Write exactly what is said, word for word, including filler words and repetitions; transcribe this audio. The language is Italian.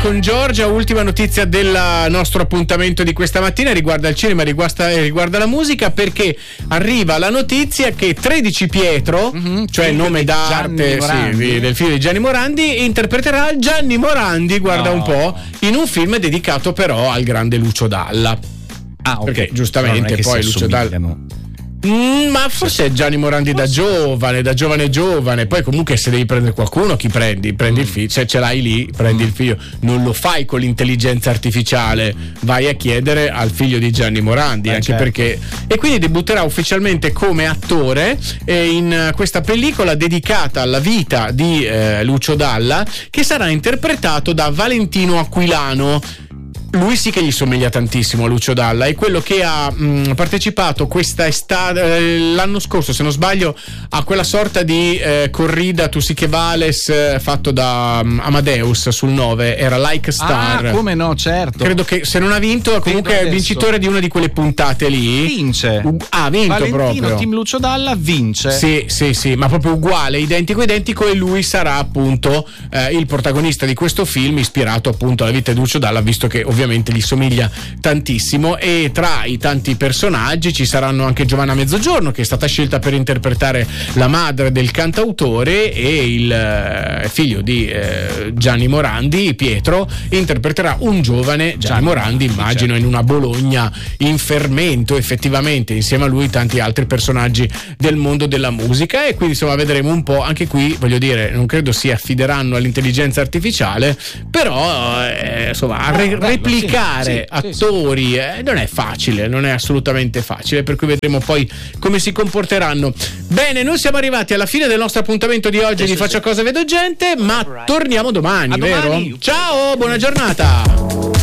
Con Giorgia, ultima notizia del nostro appuntamento di questa mattina riguarda il cinema, riguarda, riguarda la musica, perché arriva la notizia che tredici Pietro, mm-hmm, cioè il nome d'arte sì, del figlio di Gianni Morandi, interpreterà Gianni Morandi, guarda no. un po', in un film dedicato però al grande Lucio Dalla. Ah, okay. Perché giustamente poi Lucio Dalla... Mm, ma forse è Gianni Morandi da giovane, da giovane giovane. Poi comunque se devi prendere qualcuno, chi prendi? Prendi mm. il figlio, se ce l'hai lì, prendi mm. il figlio. Non lo fai con l'intelligenza artificiale, vai a chiedere al figlio di Gianni Morandi, eh, anche certo. perché e quindi debutterà ufficialmente come attore eh, in questa pellicola dedicata alla vita di eh, Lucio Dalla, che sarà interpretato da Valentino Aquilano. Lui sì che gli somiglia tantissimo a Lucio Dalla, è quello che ha mh, partecipato questa estate, eh, l'anno scorso se non sbaglio, a quella sorta di eh, corrida Tu si che vales eh, fatto da um, Amadeus sul nove, era Like a Star. Ah, come no, certo. Credo che se non ha vinto comunque è vincitore di una di quelle puntate lì. Vince. Uh, ha vinto Valentino, proprio. Team Lucio Dalla vince. Sì, sì, sì, ma proprio uguale, identico identico, e lui sarà appunto eh, il protagonista di questo film ispirato appunto alla vita di Lucio Dalla, visto che ovviamente ovviamente gli somiglia tantissimo. E tra i tanti personaggi ci saranno anche Giovanna Mezzogiorno, che è stata scelta per interpretare la madre del cantautore, e il eh, figlio di eh, Gianni Morandi, Pietro, interpreterà un giovane Gianni, Gianni Morandi, immagino, certo. in una Bologna in fermento, effettivamente, insieme a lui tanti altri personaggi del mondo della musica. E quindi insomma vedremo un po', anche qui voglio dire, non credo si affideranno all'intelligenza artificiale, però eh, insomma a re- replicare sì, sì, attori sì, sì. Eh, non è facile, non è assolutamente facile, per cui vedremo poi come si comporteranno. Bene, noi siamo arrivati alla fine del nostro appuntamento di oggi sì, di sì, Faccio sì. Cose Vedo Gente, ma torniamo domani, a vero? Domani. Ciao, buona giornata.